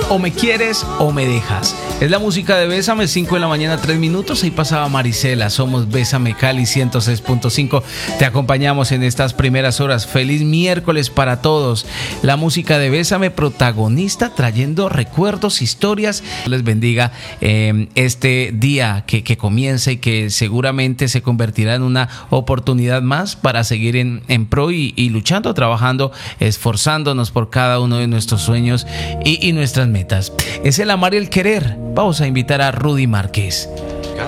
O me quieres o me dejas. Es la música de Bésame, 5 de la mañana, 3 minutos. Ahí pasaba Marisela. Somos Bésame Cali 106.5. Te acompañamos en estas primeras horas. Feliz miércoles para todos. La música de Bésame, protagonista, trayendo recuerdos, historias. Les bendiga este día que comienza y que seguramente se convertirá en una oportunidad más para seguir en pro y luchando, trabajando, esforzándonos por cada uno de nuestros sueños y nuestras metas. Es el amar y el querer. Vamos a invitar a Rudy Márquez.